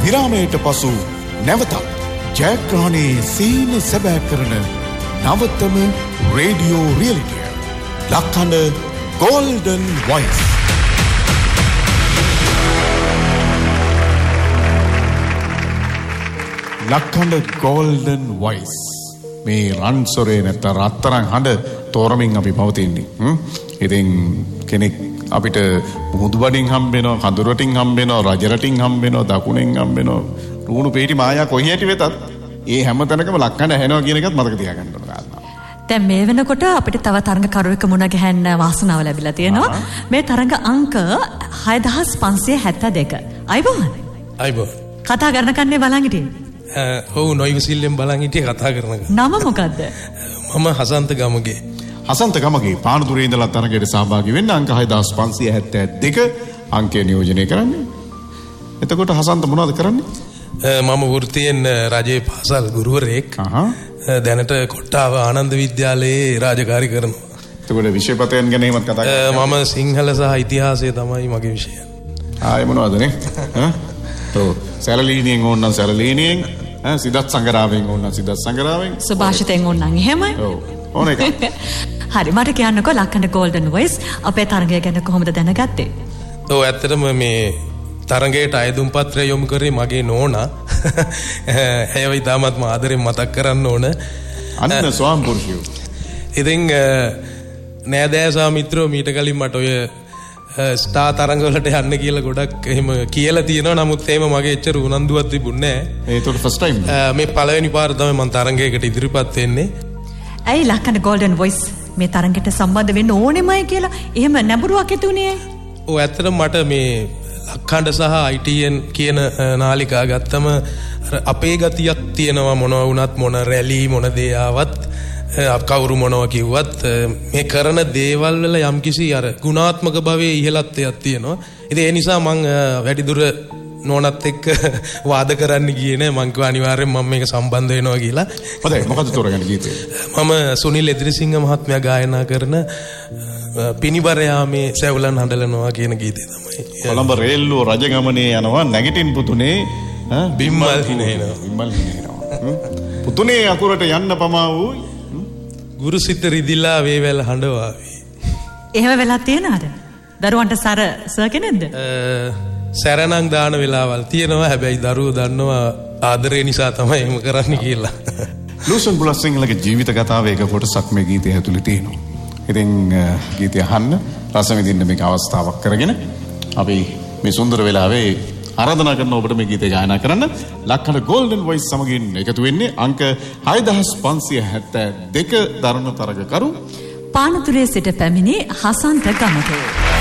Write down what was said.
විරාමයට පසු නැවතත් ජයග්‍රහණයේ සීන සැබෑ කරන නවතම radio රියලිටිය ලක්හඬ golden voice. ලක්හඬ golden voice. මේ රන්සොරේ නැත්ත රත්තරන් හඬ තෝරමින් අපි පවතින්නේ. ඉතින් කෙනෙක් අපිට මුහුදුබඩින් හම්බෙනවා, කඳුරටින් හම්බෙනවා, රජරටින් හම්බෙනවා, දකුණෙන් හම්බෙනවා, රුණු පේටි මායා කොහේ හැටි වෙතත් ඒ හැම තැනකම ලක්හඬ ඇහෙනවා කියන එකත් මතක තියාගන්න ඕන කාරණා. දැන් මේ වෙනකොට අපිට තව තරඟකරුවෙක් මුණ ගැහෙන්න වාසනාව ලැබිලා තියෙනවා. මේ තරඟ අංක 6572. අයිබෝන්. අයිබෝන්. කතා කරන කන්නේ බලන් හිටියේ. ඔව් නොයිවසිල්ලෙන් බලන් හිටියේ කතා කරන එක. නම මොකද්ද? මම හසන්ත ගමගේ. හසන්ත ගමගේ පානදුරේ ඉඳලා තරඟයට සහභාගී වෙන්න අංක 6572 අංකය නියෝජනය කරන්නේ. එතකොට හසන්ත මොනවද කරන්නේ? මම වෘත්තියෙන් රජයේ පාසල් ගුරුවරයෙක්. දැනට කොට්ටාව ආනන්ද විද්‍යාලයේ රාජකාරී කරනවා. එතකොට විෂයපතයන් ගැන එහෙමත් කතා කරනවා. මම සිංහල සහ ඉතිහාසය තමයි මගේ විෂය. ආයේ මොනවද නේ? ඔව් සැලලීනියෙන් ඕන නම් සැලලීනියෙන්, සිදත් සංගරාවෙන් ඕන නම් සිදත් සංගරාවෙන්, සුභාෂිතෙන් ඕන නම් එහෙමයි. ඔව් ඕන එක. හරි මට කියන්නකෝ ලක්හඬ ගෝල්ඩන් වොයිස් අපේ තරඟය ගැන කොහොමද දැනගත්තේ? ඔව් ඇත්තටම මේ තරඟයට අයදුම් පත්‍රය යොමු කරේ මගේ නෝනා. ඇයව ඉතාමත්ම ආදරෙන් මතක් කරන්න ඕන. අන්න ස්වාම පුරුෂයෝ. ඉතින් නෑදෑසා මිත්‍රෝ මීට කලින් මට ඔය ස්ටා තරඟවලට යන්න කියලා ගොඩක් එහෙම කියලා තියෙනවා. නමුත් එහෙම මගේ එච්චර උනන්දුවක් තිබුණේ නෑ. ඒකට ෆස්ට් ටයිම් මේ පළවෙනි පාර තමයි මම තරඟයකට ඉදිරිපත් වෙන්නේ. ඇයි ලක්හඬ ගෝල්ඩන් වොයිස් මේ තරඟයට සම්බන්ධ වෙන්න ඕනෙමයි කියලා එහෙම නැඹුරුවක් ඇතුණේ? ඔව් ඇත්තටම මට මේ ලක්හඬ සහ ITN කියන නාලිකා ගත්තම අපේ ගතියක් තියෙනවා. මොනවා වුණත් මොන රැලි මොන දේ ආවත් කවුරු මොනවා කිව්වත් මේ කරන දේවල් වල යම්කිසි අර ගුණාත්මක භවයේ ඉහළත්වයක් තියෙනවා. ඉතින් ඒ නිසා මම වැඩිදුර නෝනත් එක්ක වාද කරන්න ගියේ නෑ. මං කිව්වා අනිවාර්යෙන් මම මේක සම්බන්ධ වෙනවා කියලා. හොඳයි මොකද තෝරගන්න ගීතය? මම සුනිල් එදිරිසිංහ මහත්මයා ගායනා කරන පිනිබරයාමේ සැවුලන් හඬලනවා කියන ගීතය තමයි. කොළඹ රේල්ලුව රජගමනේ යනවා නැගිටින් පුතුනේ බිම්මල් හිනේනවා. බිම්මල් හිනේනවා. පුතුනේ අකුරට යන්න පමා වූ ගුරුසිත රිදිලා වේවැල් හඬවාවි. එහෙම වෙලා තියෙනවද? දරුවන්ට සර කෙනෙක්ද? සැරණං දාන වෙලාවල් තියෙනවා. හැබැයි දරුවෝ දන්නවා ආදරේ නිසා තමයි එහෙම කරන්නේ කියලා. ලූසන් බුලස් සිංහලගේ ජීවිත කතාවේ එක කොටසක් මේ ගීතය ඇතුළේ තියෙනවා. ඉතින් ගීතය අහන්න රස විඳින්න මේක අවස්ථාවක් කරගෙන අපි මේ සුන්දර වෙලාවේ ආරාධනා කරන ඔබට මේ ගීතය ගායනා කරන්න ලක්හඬ ගෝල්ඩන් වොයිස් සමගින් එකතු වෙන්නේ අංක 6572 දරණ තරගකරු පානතුරේ සිට පැමිණි හසන්ත ගමගේ.